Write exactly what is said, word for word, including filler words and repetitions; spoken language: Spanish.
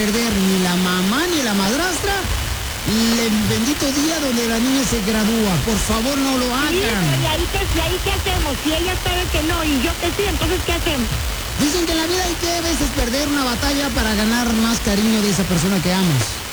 perder ni la mamá ni la madrastra el bendito día donde la niña se gradúa. Por favor, no lo hagan. Sí, ¿y ahí, qué, ¿y ahí qué hacemos? Si ella sabe que no y yo que sí, entonces ¿qué hacemos? Dicen que en la vida hay que a veces perder una batalla para ganar más cariño de esa persona que amas.